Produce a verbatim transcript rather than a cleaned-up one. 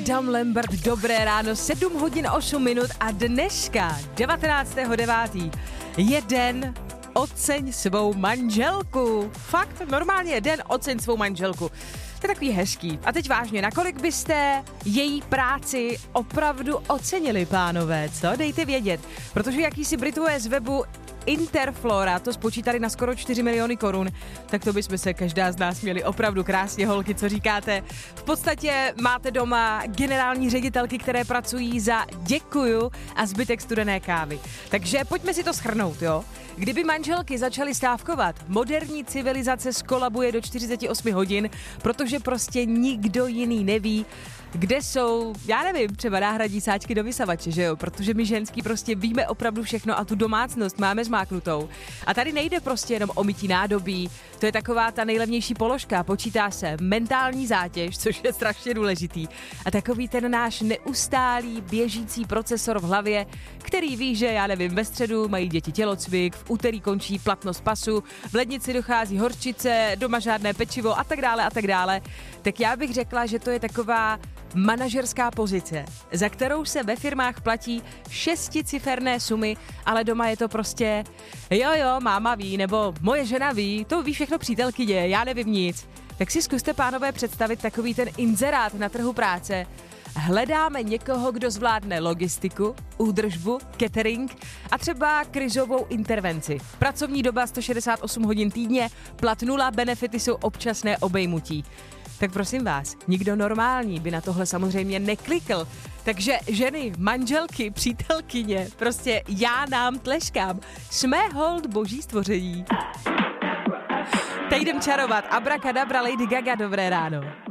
Adam Lambert, dobré ráno, sedm hodin osm minut a dneska, devatenáctého devátého je den oceň svou manželku. Fakt, normálně je den oceň svou manželku. To je takový hezký. A teď vážně, nakolik byste její práci opravdu ocenili, pánové, co? Dejte vědět, protože jakýsi Britové z webu Interflora to spočítali na skoro čtyři miliony korun, tak to bychom se každá z nás měli opravdu krásně, holky, co říkáte. V podstatě máte doma generální ředitelky, které pracují za děkuju a zbytek studené kávy. Takže pojďme si to shrnout, jo? Kdyby manželky začaly stávkovat, moderní civilizace skolabuje do čtyřicet osm hodin, protože prostě nikdo jiný neví, kde jsou, já nevím, třeba náhradní sáčky do vysavače, že jo? Protože my ženský prostě víme opravdu všechno a tu domácnost máme zmáknutou. A tady nejde prostě jenom o mytí nádobí, to je taková ta nejlevnější položka, počítá se mentální zátěž, což je strašně důležitý. A takový ten náš neustálý běžící procesor v hlavě, který ví, že, já nevím, ve středu mají děti tělocvik, v úterý končí platnost pasu, v lednici dochází hořčice, doma žádné pečivo a tak dále a tak dále. Tak já bych řekla, že to je taková manažerská pozice, za kterou se ve firmách platí šesticiferné sumy, ale doma je to prostě jo jo, máma ví, nebo moje žena ví, to ví všechno přítelkyně, já nevím nic. Tak si zkuste, pánové, představit takový ten inzerát na trhu práce. Hledáme někoho, kdo zvládne logistiku, údržbu, catering a třeba krizovou intervenci. Pracovní doba sto šedesát osm hodin týdně, plat nula, benefity jsou občasné obejmutí. Tak prosím vás, nikdo normální by na tohle samozřejmě neklikl. Takže ženy, manželky, přítelkyně, prostě já nám tleskám. Jsme hold boží stvoření. Teď jdem čarovat. Abracadabra, Lady Gaga, dobré ráno.